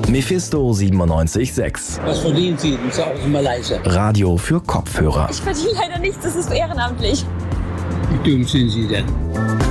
Mephisto 97.6. Was verdienen Sie denn? Sagen Sie mal leise. Radio für Kopfhörer. Ich verdiene leider nichts, das ist ehrenamtlich. Wie dumm sind Sie denn?